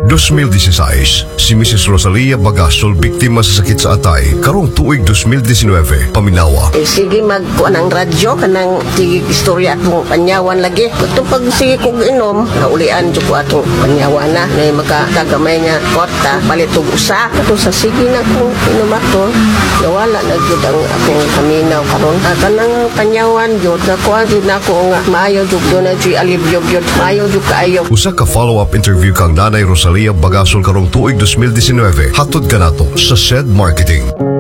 2016, si Mrs. Rosalia Bagasol biktima sa sakit sa atay karong tuig 2019, paminawa. Sige magkuha ng radyo kanang sige istorya atong panyawan lagi. Ito pag sige kog inom, naulian jud ko atong panyawan na may makakagamay nga kwarta balitog usa. Kato sa sige na kong inom ato, nawala na jud ang akong paminaw karon. Kanang panyawan jud nakuha jud nako nga maayo jud do na jud alibyo jud maayo jud kaayo. Usa ka follow-up interview kang Nanay Rosalia Bagasol karong tuig 2019 hatod kanato sa SED Marketing.